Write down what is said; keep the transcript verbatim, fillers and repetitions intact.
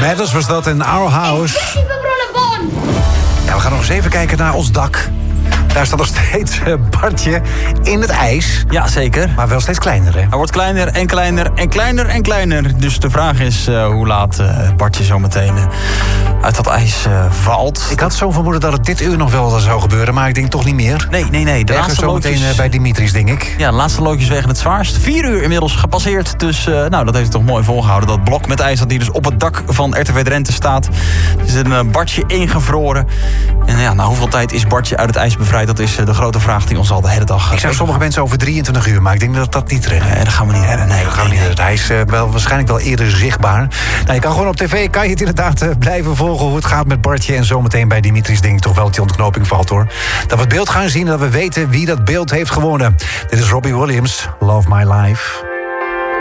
Matters was dat in Our House. Ja, we gaan nog eens even kijken naar ons dak. Daar staat nog steeds uh, Bartje in het ijs. Ja, zeker. Maar wel steeds kleiner, hè? Hij wordt kleiner en kleiner en kleiner en kleiner. Dus de vraag is uh, hoe laat uh, Bartje zo meteen uh, uit dat ijs uh, valt. Ik had zo'n vermoeden dat het dit uur nog wel zou gebeuren, maar ik denk toch niet meer. Nee, nee, nee. De laatste zo meteen loodjes... uh, bij Dimitris, denk ik. Ja, de laatste loodjes wegen het zwaarst. Vier uur inmiddels gepasseerd. Dus uh, nou, dat heeft hij toch mooi volgehouden. Dat blok met ijs dat hier dus op het dak van R T V Drenthe staat. Er is een uh, Bartje ingevroren. En ja, na hoeveel tijd is Bartje uit het ijs bevrijd? Dat is uh, de grote vraag die ons al de hele dag... Ik zag sommige mensen over drieëntwintig uur, maar ik denk dat dat niet redden. Nee, dat gaan we niet redden. Nee, dat gaan we niet redden. Hij is uh, wel, waarschijnlijk wel eerder zichtbaar. Nou, je kan gewoon op tv, kan je het inderdaad uh, blijven volgen hoe het gaat met Bartje. En zometeen bij Dimitris denk ik toch wel dat die ontknoping valt, hoor. Dat we het beeld gaan zien en dat we weten wie dat beeld heeft gewonnen. Dit is Robbie Williams, Love My Life.